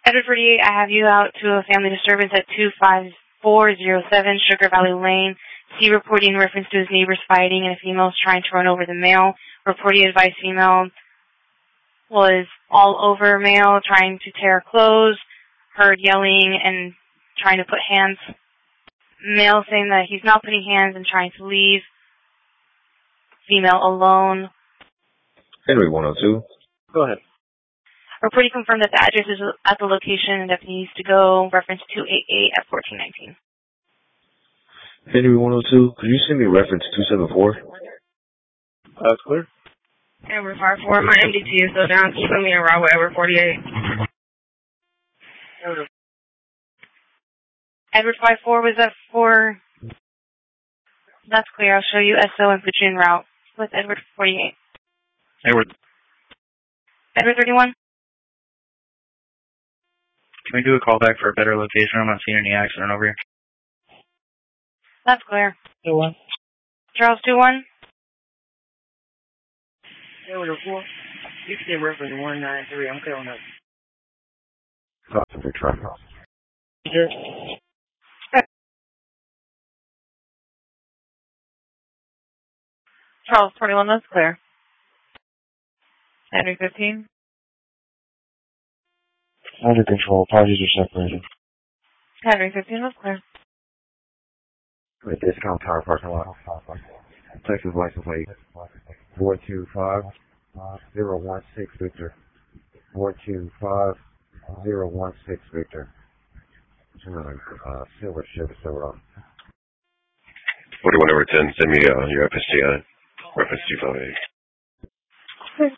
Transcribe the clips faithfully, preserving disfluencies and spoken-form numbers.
Edward forty-eight, I have you out to a family disturbance at two five four zero seven Sugar Valley Lane. C reporting in reference to his neighbors fighting and a female is trying to run over the male. Reporting advice female was all over male, trying to tear clothes, heard yelling and trying to put hands. Male saying that he's not putting hands and trying to leave. Female alone. Henry one oh two. Go ahead. Reporting confirmed that the address is at the location and deputy needs to go. Reference two eighty-eight at fourteen nineteen. Henry one oh two, could you send me reference two seven four? That's clear. Edward five four, my M D T is still down. Can you put me in route with Edward forty-eight? Edward five four, was that for... That's clear. I'll show you S O and put you en route with Edward forty-eight. Edward. Edward thirty-one? Can we do a call back for a better location? I'm not seeing any accident over here. That's clear. two one. Charles two one? Edward four. You can reference one nine three. I'm clear on that. Stop the truck. Sure. Charles twenty-one, that's clear. Henry fifteen? Under control. Parties are separated. Henry fifteen, that's clear. Wait, discount tower parking lot. Texas license plate. four two five zero one six Victor. four two five zero one six Victor. Uh, silver ship, silver off. forty-one over ten, send me uh, your F S T I. Reference two five eight.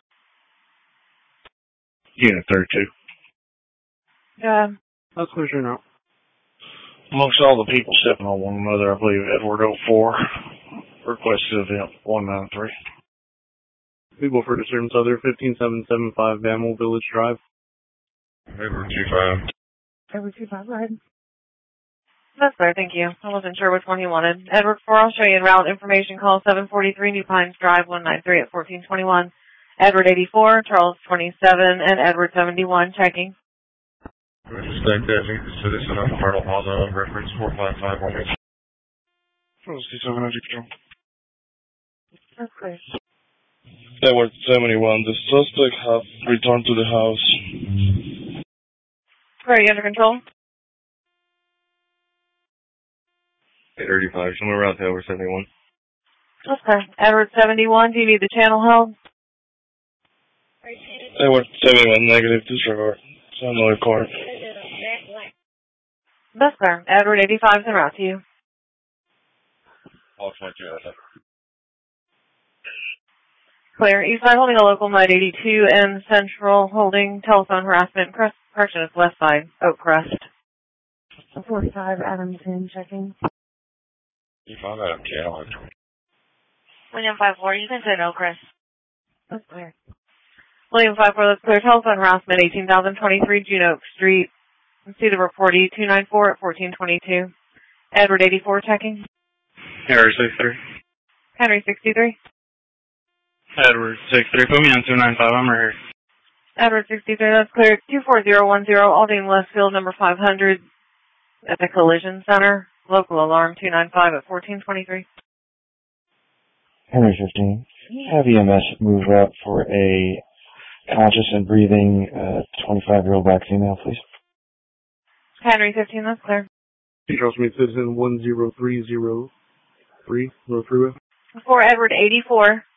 Unit thirty-two. Yeah. That's clear, sure now. Amongst all the people stepping on one another, I believe Edward oh four requested event one nine three. People for disturbance other fifteen seven seven five Bamel Village Drive. Edward two five. Edward two five, go ahead. That's clear, thank you. I wasn't sure which one you wanted. Edward four, I'll show you en route. Information call seven forty-three New Pines Drive one nine three at fourteen twenty-one. Edward eighty-four, Charles twenty-seven, and Edward seventy-one, checking. Respect that, citizen of Colonel Plaza, reference four five five one eight. Charles two seven, under control. That's clear. Edward seventy-one, the suspect have returned to the house. Are you under control? eight thirty-five, somewhere around Edward seventy-one. Okay. Edward seventy-one, do you need the channel held? Edward seventy-one, negative, disregard. Sound no record. That's clear. Edward eighty-five is en route to you. All twenty-two, that's it. Clear. Eastside holding a local nine eighty-two and Central holding telephone harassment. Crest, correction, it's West Side, Oak Crest. four five Adamson, checking. You found that on channel. William five four, you can say no, Chris. That's clear. William five four, that's clear. Telephone harassment, eighteen thousand twenty-three June Oak Street. See the report, E two nine four at fourteen twenty-two. Edward eighty-four, checking. Henry sixty-three. Henry sixty-three. Edward sixty-three, put me on two nine five, I'm right here. Edward sixty-three, that's clear. two four zero one zero, Aldine Westfield, number five hundred at the Collision Center. Local alarm two nine five at fourteen twenty-three. Henry fifteen. Have E M S move up for a conscious and breathing uh, twenty-five-year-old black female, please. Henry fifteen, that's clear. Charles Meade Citizen one zero three zero three, Road Freeway. For Edward eighty-four.